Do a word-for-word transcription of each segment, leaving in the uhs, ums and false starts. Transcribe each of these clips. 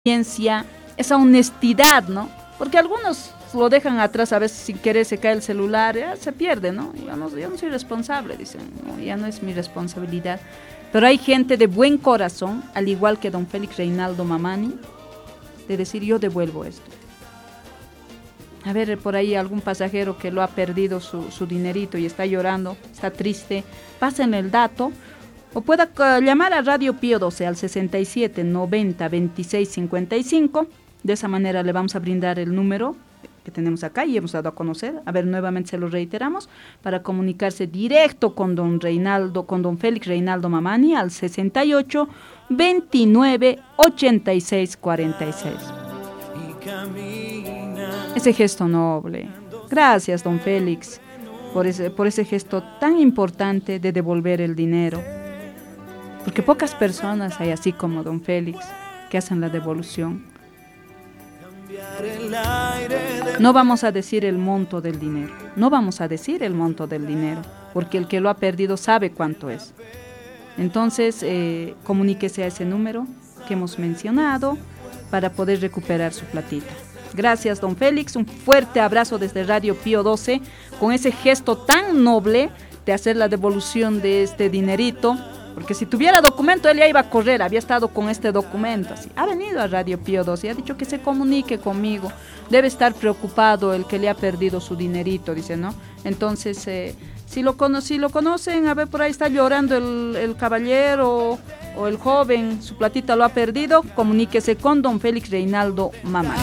ciencia, esa honestidad, ¿no? Porque algunos lo dejan atrás, a veces sin querer se cae el celular, ya se pierde, ¿no? Yo no, yo no soy responsable, dicen, no, ya no es mi responsabilidad. Pero hay gente de buen corazón, al igual que don Félix Reinaldo Mamani, de decir yo devuelvo esto. A ver, por ahí algún pasajero que lo ha perdido su, su dinerito y está llorando, está triste, pasen el dato. O pueda uh, llamar a Radio Pío doce al sesenta y siete noventa veintiséis cincuenta y cinco. De esa manera le vamos a brindar el número que tenemos acá y hemos dado a conocer. A ver, nuevamente se lo reiteramos, para comunicarse directo con don Reinaldo, con don Félix Reinaldo Mamani al sesenta y ocho veintinueve ochenta y seis cuarenta y seis. Ese gesto noble. Gracias, don Félix, por ese, por ese gesto tan importante de devolver el dinero. Porque pocas personas hay así como don Félix que hacen la devolución. No vamos a decir el monto del dinero, no vamos a decir el monto del dinero, porque el que lo ha perdido sabe cuánto es. Entonces, eh, comuníquese a ese número que hemos mencionado para poder recuperar su platita. Gracias, don Félix, un fuerte abrazo desde Radio Pío doce, con ese gesto tan noble de hacer la devolución de este dinerito. Porque si tuviera documento, él ya iba a correr, había estado con este documento, así. Ha venido a Radio Pío doce y ha dicho que se comunique conmigo. Debe estar preocupado el que le ha perdido su dinerito, dice, ¿no? Entonces, eh, si, lo cono- si lo conocen, a ver, por ahí está llorando el, el caballero o el joven, su platita lo ha perdido, comuníquese con don Félix Reinaldo Mamani.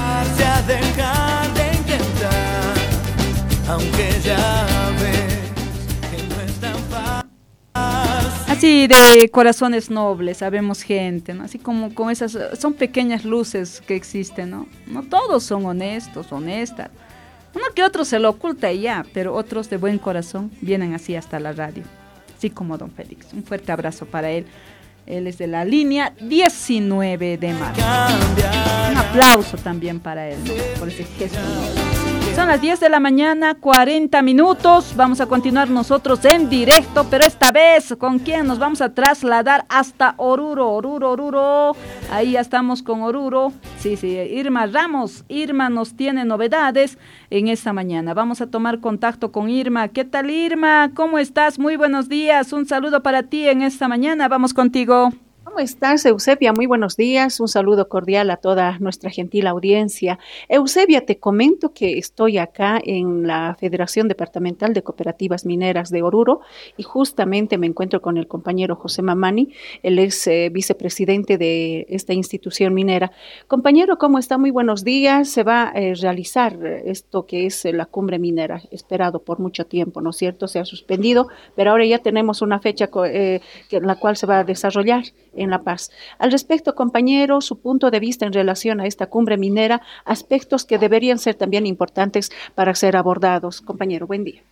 Aunque ya ves que no es tan fácil. Así de corazones nobles, sabemos gente, ¿no? Así como con esas, son pequeñas luces que existen, ¿no? No todos son honestos, honestas. Uno que otro se lo oculta y ya, pero otros de buen corazón vienen así hasta la radio, así como don Félix. Un fuerte abrazo para él. Él es de la línea diecinueve de marzo. Un aplauso también para él, ¿no? Por ese gesto noble. Son las diez de la mañana, cuarenta minutos. Vamos a continuar nosotros en directo, pero esta vez, ¿con quién nos vamos a trasladar? Hasta Oruro, Oruro, Oruro. Ahí ya estamos con Oruro. Sí, sí, Irma Ramos. Irma nos tiene novedades en esta mañana. Vamos a tomar contacto con Irma. ¿Qué tal, Irma? ¿Cómo estás? Muy buenos días. Un saludo para ti en esta mañana. Vamos contigo. ¿Cómo estás, Eusebia? Muy buenos días, un saludo cordial a toda nuestra gentil audiencia. Eusebia, te comento que estoy acá en la Federación Departamental de Cooperativas Mineras de Oruro y justamente me encuentro con el compañero José Mamani, él es eh, vicepresidente de esta institución minera. Compañero, ¿cómo está? Muy buenos días. Se va a eh, realizar esto que es eh, la cumbre minera, esperado por mucho tiempo, ¿no es cierto? Se ha suspendido, pero ahora ya tenemos una fecha eh, en la cual se va a desarrollar en La Paz. Al respecto, compañero, su punto de vista en relación a esta cumbre minera, aspectos que deberían ser también importantes para ser abordados. Compañero, buen día.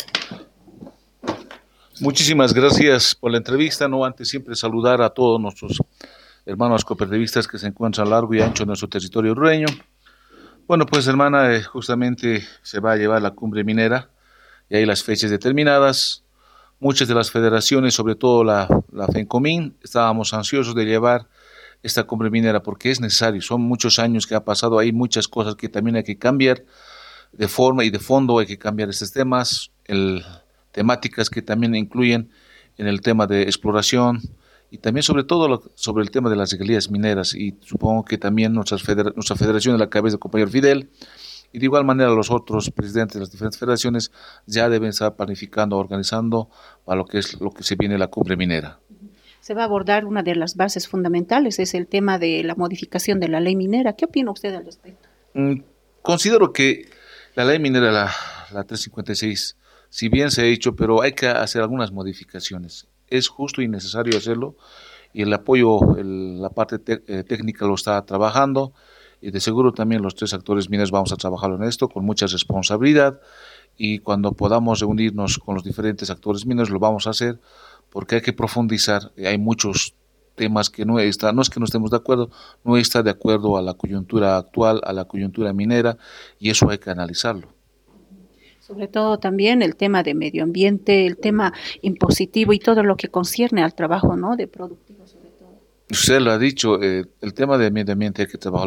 Muchísimas gracias por la entrevista. No antes siempre saludar a todos nuestros hermanos cooperativistas que se encuentran a largo y ancho en nuestro territorio hondureño. Bueno, pues hermana, eh, justamente se va a llevar la cumbre minera y hay las fechas determinadas. Muchas de las federaciones, sobre todo la, la FENCOMIN, estábamos ansiosos de llevar esta cumbre minera porque es necesario. Son muchos años que ha pasado, hay muchas cosas que también hay que cambiar de forma y de fondo, hay que cambiar estos temas, el, temáticas que también incluyen en el tema de exploración y también sobre todo lo, sobre el tema de las regalías mineras, y supongo que también nuestras federa, nuestra federación de la cabeza del compañero Fidel, y de igual manera los otros presidentes de las diferentes federaciones ya deben estar planificando, organizando para lo que es lo que se viene la cumbre minera. Se va a abordar una de las bases fundamentales, es el tema de la modificación de la ley minera. ¿Qué opina usted al respecto? Mm, considero que la ley minera, la, la trescientos cincuenta y seis, si bien se ha hecho, pero hay que hacer algunas modificaciones. Es justo y necesario hacerlo, y el apoyo, el, la parte te, eh, técnica lo está trabajando, y de seguro también los tres actores mineros vamos a trabajar en esto con mucha responsabilidad, y cuando podamos reunirnos con los diferentes actores mineros lo vamos a hacer, porque hay que profundizar. Hay muchos temas que no está, no es que no estemos de acuerdo, no está de acuerdo a la coyuntura actual, a la coyuntura minera, y eso hay que analizarlo. Sobre todo también el tema de medio ambiente, el tema impositivo y todo lo que concierne al trabajo, ¿no?, de productivo sobre todo. Usted lo ha dicho, eh, el tema del medio ambiente hay que trabajar